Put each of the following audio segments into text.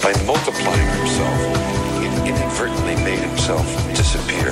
By multiplying himself, he inadvertently made himself disappear.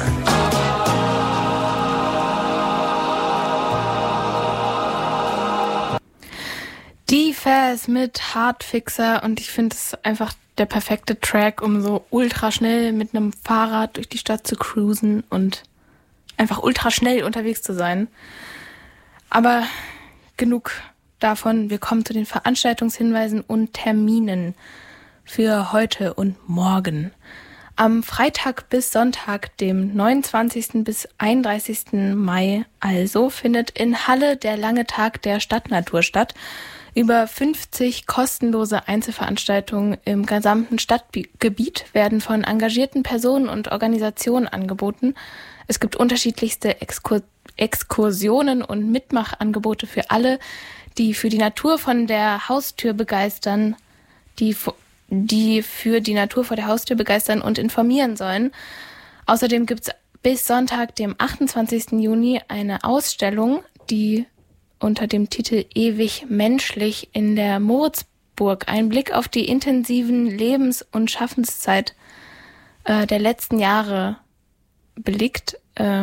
Die Faz mit Hardfixer, und ich finde es einfach der perfekte Track, um so ultra schnell mit einem Fahrrad durch die Stadt zu cruisen und einfach ultra schnell unterwegs zu sein. Aber genug davon, wir kommen zu den Veranstaltungshinweisen und Terminen für heute und morgen. Am Freitag bis Sonntag, dem 29. bis 31. Mai, also, findet in Halle der lange Tag der Stadtnatur statt. Über 50 kostenlose Einzelveranstaltungen im gesamten Stadtgebiet werden von engagierten Personen und Organisationen angeboten. Es gibt unterschiedlichste Exkursionen und Mitmachangebote für alle, die für die Natur von der Haustür begeistern, die für die Natur vor der Haustür begeistern und informieren sollen. Außerdem gibt es bis Sonntag, dem 28. Juni, eine Ausstellung, die unter dem Titel Ewig menschlich in der Moritzburg einen Blick auf die intensiven Lebens- und Schaffenszeit der letzten Jahre blickt.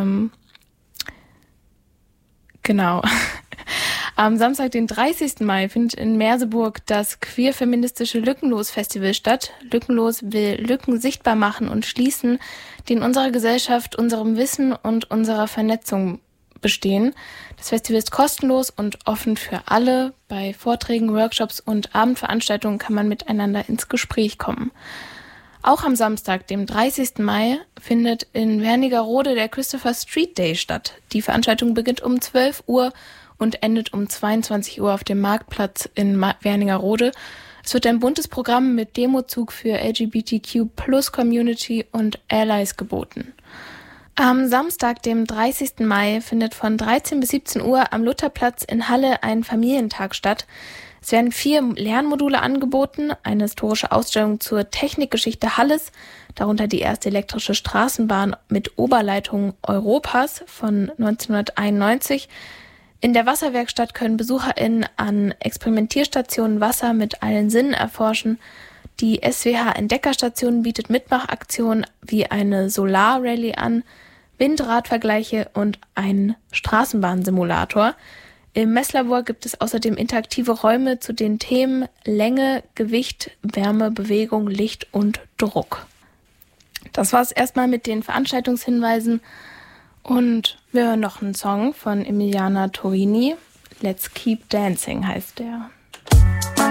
Genau. Am Samstag, den 30. Mai, findet in Merseburg das queer-feministische Lückenlos-Festival statt. Lückenlos will Lücken sichtbar machen und schließen, die in unserer Gesellschaft, unserem Wissen und unserer Vernetzung bestehen. Das Festival ist kostenlos und offen für alle. Bei Vorträgen, Workshops und Abendveranstaltungen kann man miteinander ins Gespräch kommen. Auch am Samstag, dem 30. Mai, findet in Wernigerode der Christopher Street Day statt. Die Veranstaltung beginnt um 12 Uhr und endet um 22 Uhr auf dem Marktplatz in Wernigerode. Es wird ein buntes Programm mit Demozug für LGBTQ+-Community und Allies geboten. Am Samstag, dem 30. Mai, findet von 13 bis 17 Uhr am Lutherplatz in Halle ein Familientag statt. Es werden 4 Lernmodule angeboten, eine historische Ausstellung zur Technikgeschichte Halles, darunter die erste elektrische Straßenbahn mit Oberleitung Europas von 1991. In der Wasserwerkstatt können BesucherInnen an Experimentierstationen Wasser mit allen Sinnen erforschen. Die SWH-Entdeckerstation bietet Mitmachaktionen wie eine Solar-Rallye an, Windradvergleiche und einen Straßenbahnsimulator. Im Messlabor gibt es außerdem interaktive Räume zu den Themen Länge, Gewicht, Wärme, Bewegung, Licht und Druck. Das war's erstmal mit den Veranstaltungshinweisen und wir hören noch einen Song von Emiliana Torini. Let's Keep Dancing heißt der.